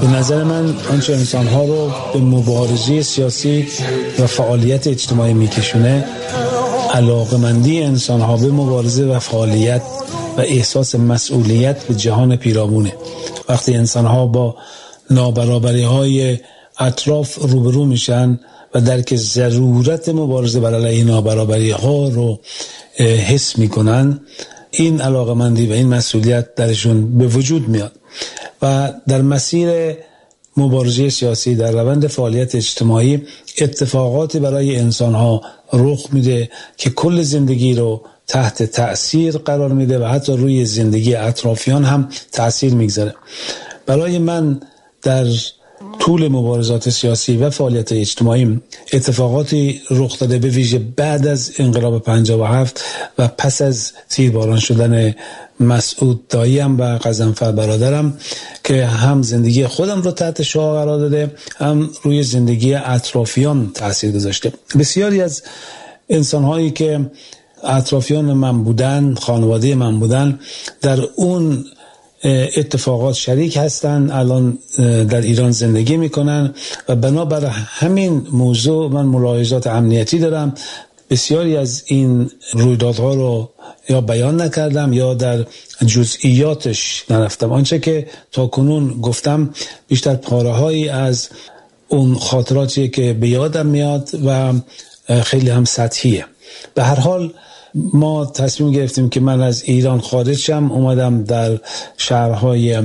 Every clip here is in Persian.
به نظر من آنچه انسان‌ها رو به مبارزه سیاسی و فعالیت اجتماعی میکشونه، علاقمندی انسان‌ها به مبارزه و فعالیت و احساس مسئولیت به جهان پیرامونه. وقتی انسان‌ها با نابرابری‌های اطراف روبرو میشن و درک ضرورت مبارزه بر علیه نابرابری‌ها رو حس میکنن، این علاقمندی و این مسئولیت درشون به وجود میاد و در مسیر مبارزه سیاسی، در روند فعالیت اجتماعی، اتفاقاتی برای انسان‌ها رخ میده که کل زندگی رو تحت تأثیر قرار میده و حتی روی زندگی اطرافیان هم تأثیر میگذاره. برای من در طول مبارزات سیاسی و فعالیت اجتماعی اتفاقاتی رخ داده، به ویژه بعد از انقلاب 57 و پس از تیرباران شدن مسعود داییم و غضنفر برادرم که هم زندگی خودم رو تحت شعاع قرار داده، هم روی زندگی اطرافیان تأثیر گذاشته. بسیاری از انسان‌هایی که اطرافیان من بودن، خانواده من بودن، در اون اتفاقات شریک هستن، الان در ایران زندگی میکنن و بنابر همین موضوع من ملاحظات امنیتی دارم. بسیاری از این رویدادها رو یا بیان نکردم یا در جزئیاتش نرفتم. آنچه که تا کنون گفتم بیشتر پاره‌هایی از اون خاطراتیه که به یادم میاد و خیلی هم سطحیه. به هر حال ما تصمیم گرفتیم که من از ایران خارج شم، اومدم در شهرهای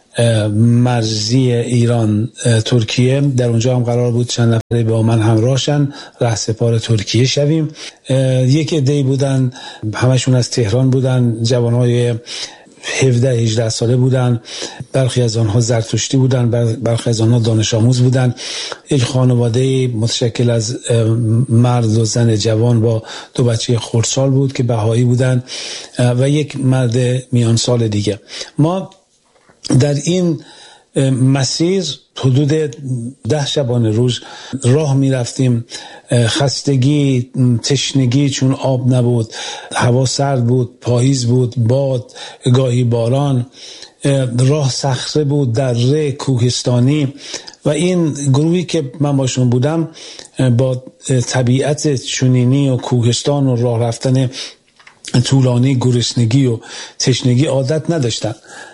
مرزی ایران ترکیه. در اونجا هم قرار بود چند نفری با من همراه شن، رهسپار ترکیه شویم. یک عده‌ای بودن، همشون از تهران بودن، جوانهای 17-18 ساله بودن، برخی از آنها زرتشتی بودن، برخی از آنها دانش آموز بودن. یک خانواده متشکل از مرد و زن جوان با 2 بچه خردسال بود که بهایی بودن و یک مرد میان سال دیگه. ما در این مسیر حدود 10 شبانه روز راه می رفتیم. خستگی، تشنگی چون آب نبود، هوا سرد بود، پاییز بود، باد، گاهی باران، راه صخره بود، دره کوهستانی و این گروهی که من باشون بودم با طبیعت چنینی و کوهستان و راه رفتن طولانی، گرسنگی و تشنگی عادت نداشتن.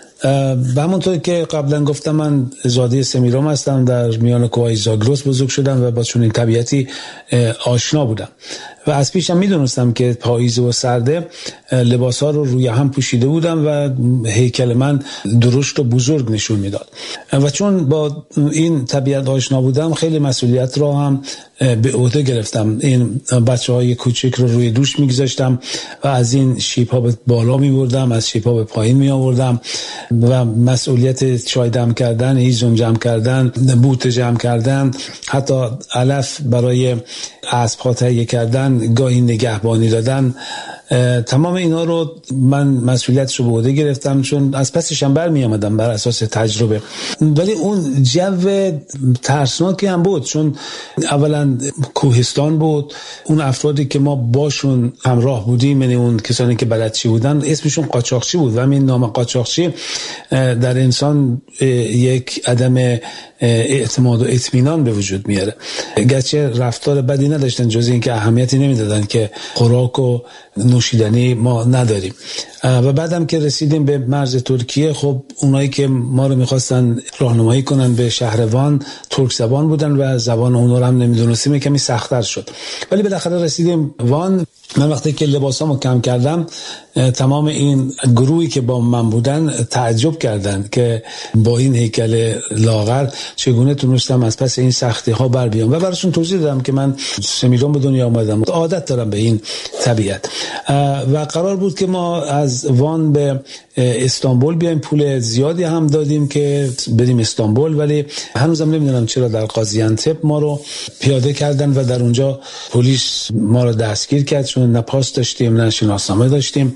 و همونطور که قبلا گفتم من زاده سمیرام هستم، در میان کوههای زاگرس بزرگ شدم و با چنین طبیعتی آشنا بودم و از پیشم میدونستم که پاییز و سرده لباسها رو روی هم پوشیده بودم و هیکل من درشت و بزرگ نشون میداد و چون با این طبیعت آشنا بودم خیلی مسئولیت را هم به عهده گرفتم. این بچه‌های کوچک رو روی دوش میگذاشتم و از این شیپ‌ها به بالا میبردم، از شیپ‌ها به پایین میآوردم و مسئولیت چای دم کردن، هیزم جمع کردن، بوته جمع کردن، حتی علف برای اسب‌ها تهیه کردن، گاهی نگهبانی دادن، تمام اینا رو من مسئولیتش رو به عهده گرفتم چون از پسشم برمی آمدم بر اساس تجربه. ولی اون جو ترسناکی هم بود چون اولا کوهستان بود، اون افرادی که ما باشون همراه بودیم، یعنی اون کسانی که بلدچی بودن، اسمشون قاچاقچی بود و همین نام قاچاقچی در انسان یک عدم اعتماد و اطمینان به وجود میاره. گرچه رفتار بدی نداشتن جز این که اهمیتی نمیدادن که خوراک و نوشیدنی ما نداریم. و بعدم که رسیدیم به مرز ترکیه، خب اونایی که ما رو میخواستن راهنمایی کنن به شهر وان ترک زبان بودن و زبان اونا رو هم نمیدونستیم، کمی سخت‌تر شد. ولی بالاخره رسیدیم وان. من وقتی که لباسامو کم کردم تمام این گروهی که با من بودن تعجب کردند که با این هیکل لاغر چگونه تونستم از پس این سختی ها بر بیام و براشون توضیح دادم که من سمیران به دنیا آمدم، عادت دارم به این طبیعت و قرار بود که ما از وان به استانبول بیایم. پول زیادی هم دادیم که بریم استانبول، ولی هنوزم نمیدونم چرا در قاضیانتپ ما رو پیاده کردن و در اونجا پلیس ما رو دستگیر کرد چون نه پاس داشتیم نه شناسنامه داشتیم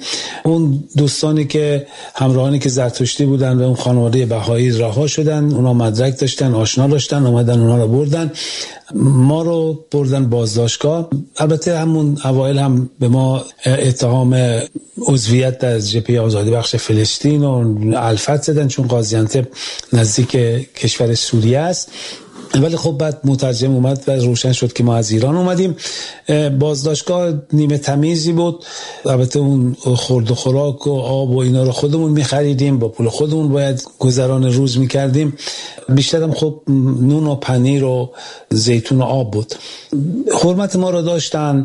اون دوستانی که همراهانی که زرتشتی بودن و اون خانواده بهایی رها شدن، اونا مدرک داشتن، آشنا داشتن، اومدن اونا رو بردن، ما رو بردن بازداشتگاه. البته همون اوایل هم به ما اتهام عضویت در جبهه آزادی بخش فلسطین و الفت زدن، چون قاضیانتب نزدیک کشور سوریه است. ولی خب بعد مترجم اومد و روشن شد که ما از ایران اومدیم. بازداشتگاه نیمه تمیزی بود، البته اون خورد و خوراک و آب و اینا رو خودمون می‌خریدیم، با پول خودمون باید گذران روز می‌کردیم. بیشتر هم خب نون و پنیر و زیتون و آب بود. حرمت ما رو داشتن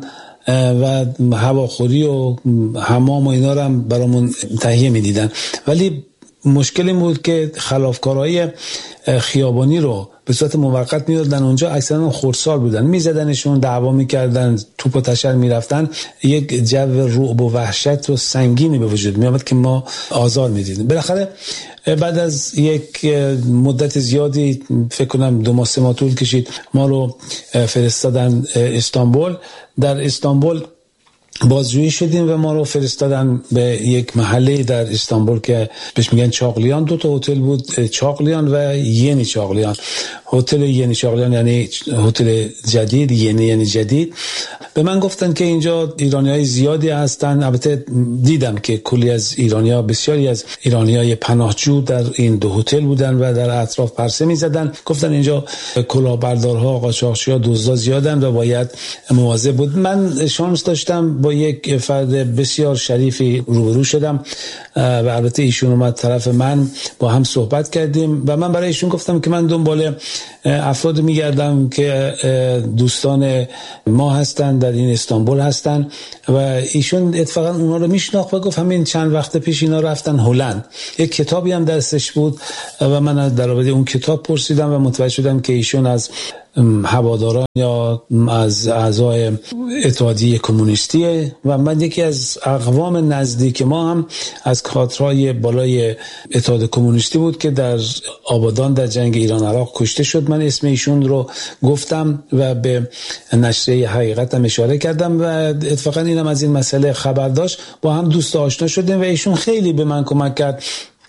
و هواخوری و حمام و اینا رو هم برامون تهیه می‌دیدن. ولی مشکل این بود که خلافکارهای خیابانی رو به صورت موقت می‌دادن اونجا، اکثرا خردسال بودن، می‌زدنشون، دعوا می‌کردن، توپ و تشر می‌رفتن، یک جو رعب و وحشت و سنگینی به وجود می‌آمد که ما آزار می‌دیدیم. بالاخره بعد از یک مدت زیادی، فکر کنم 2 ماه 3 ماه طول کشید، ما رو فرستادن استانبول. در استانبول بازجویی شدیم و ما رو فرستادن به یک محله در استانبول که بهش میگن چاقلیان. 2 تا هتل بود، چاقلیان و یعنی چاقلیان. هتل یعنی چاقلیان یعنی هتل جدید، یعنی جدید. به من گفتن که اینجا ایرانیای زیادی هستن. البته دیدم که کلی از ایرانی‌ها، بسیاری از ایرانیای پناهجو در این 2 هتل بودن و در اطراف پرسه می‌زدن. گفتن اینجا کلاهبردارها، قاچاقچی‌ها، دزدا زیادن و باید مواظب بود. من شانس داشتم با یک فرد بسیار شریفی روبرو شدم و البته ایشون اومد طرف من، با هم صحبت کردیم و من برای ایشون گفتم که من دنبال افراد میگردم که دوستان ما هستن، در این استانبول هستن. و ایشون اتفاقا اونا رو میشناخت و گفت همین چند وقت پیش اینا رفتن هلند. یک کتابی هم دستش بود و من در رابطه اون کتاب پرسیدم و متوجه شدم که ایشون از هواداران یا از اعضای اتحادیه کمونیستیه و من یکی از اقوام نزدیک ما هم از کادرهای بالای اتحاد کمونیستی بود که در آبادان در جنگ ایران عراق کشته شد. من اسم ایشون رو گفتم و به نشریه حقیقت هم اشاره کردم و اتفاقا اینم از این مسئله خبر داشت. با هم دوست آشنا شدیم و ایشون خیلی به من کمک کرد.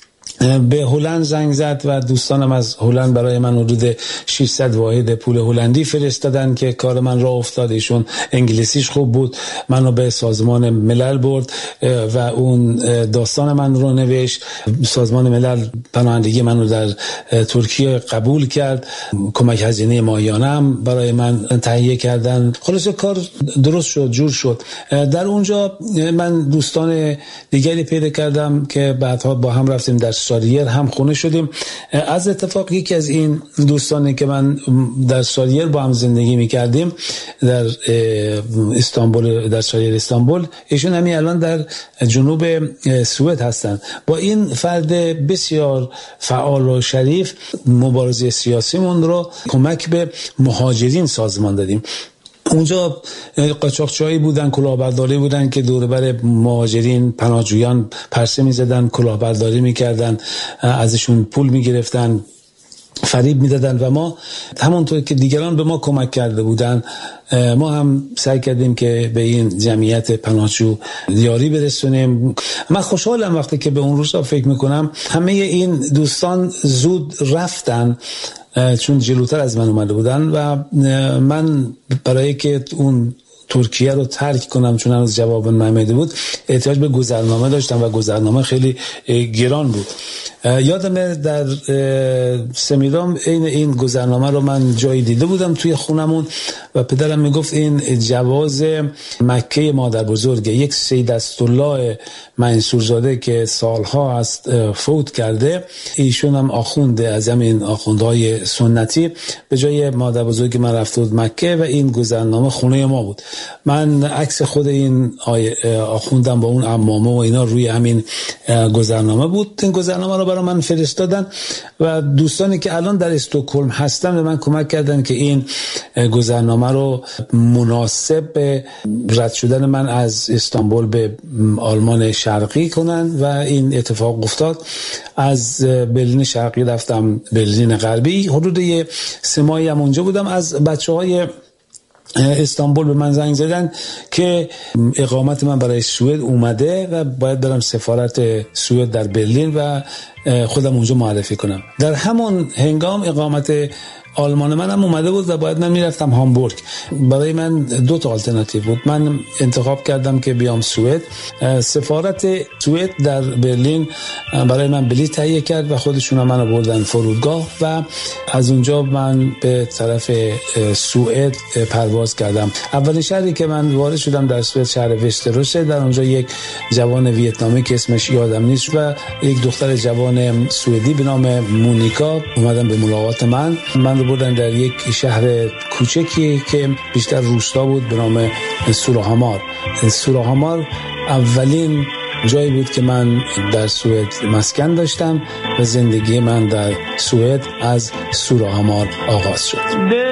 به هلند زنگ زد و دوستانم از هلند برای من حدود 600 واحد پول هلندی فرستادن که کار من راه افتاد. ایشون انگلیسیش خوب بود، منو به سازمان ملل برد و اون داستان من رو نوشت. سازمان ملل پناهندگی منو در ترکیه قبول کرد، کمک هزینه ماهیانه هم برای من تهیه کردن. خلاصه کار درست شد، جور شد. در اونجا من دوستان دیگری پیدا کردم که بعدها با هم رفتیم در ساریر هم خونه شدیم. از اتفاق یکی از این دوستانی که من در ساریر با هم زندگی می‌کردیم در استانبول، در ساریر استانبول، ایشون همین الان در جنوب سوئد هستن. با این فرد بسیار فعال و شریف مبارزه سیاسیمون رو کمک به مهاجرین سازمان دادیم. اونجا قاچاقچیایی بودن، کلاهبرداری بودن که دور بر مهاجرین، پناهجویان پرسه می‌زدن، کلاهبرداری می‌کردن، ازشون پول می‌گرفتن، فریب میدادن و ما همونطور که دیگران به ما کمک کرده بودن ما هم سعی کردیم که به این جمعیت پناهجو یاری برسونیم. من خوشحالم وقتی که به اون روزا فکر میکنم همه این دوستان زود رفتن چون جلوتر از من اومده بودن و من برای که اون ترکیه رو ترک کنم چون هنوز جواب نیامده بود احتیاج به گذرنامه داشتم و گذرنامه خیلی گران بود. یادمه در سمیرام این گذرنامه رو من جایی دیده بودم توی خونمون و پدرم میگفت این جواز مکه مادر بزرگه. یک سید اسدالله منصورزاده که سالها است فوت کرده، ایشون هم آخونده از همین آخوندهای سنتی، به جای مادر بزرگ من رفته بود مکه و این گذرنامه خونه ما بود. من عکس خود این آخوندم با اون عمامه و اینا روی همین گذرنامه بود. این گذرنامه رو برای من فرستادن و دوستانی که الان در استکهلم هستن به من کمک کردن که این گذرنامه رو مناسب به رد شدن من از استانبول به آلمان شرقی کنن و این اتفاق افتاد. از برلین شرقی رفتم برلین غربی، حدود 3 ماهی هم اونجا بودم. از بچه‌های استانبول به من زنگ زدن که اقامت من برای سوئد اومده و باید برم سفارت سوئد در برلین و خودم اونجا معرفی کنم. در همون هنگام اقامت آلمان منم اومده بود و باید من میرفتم هامبورگ. برای من دو تا آلترناتیو بود. من انتخاب کردم که بیام سوئد. سفارت سوئد در برلین برای من بلیط تهیه کرد و خودشون منو بردن فرودگاه و از اونجا من به طرف سوئد پرواز کردم. اولین شهری که من وارد شدم در سوئد شهر وستروسه. در اونجا یک جوان ویتنامی که اسمش یادم نیست و یک دختر جوان سوئدی به نام مونیکا اومدن به ملاقات من بردن در یک شهر کوچکی که بیشتر روستا بود به نام سوراهامار. سوراهامار اولین جایی بود که من در سوئد مسکن داشتم و زندگی من در سوئد از سوراهامار آغاز شد.